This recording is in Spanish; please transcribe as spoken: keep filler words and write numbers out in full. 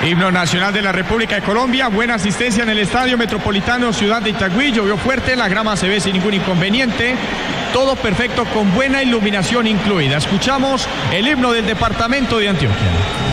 Himno nacional de la República de Colombia, buena asistencia en el Estadio Metropolitano Ciudad de Itagüí, llovió fuerte, la grama se ve sin ningún inconveniente, todo perfecto con buena iluminación incluida. Escuchamos el himno del departamento de Antioquia.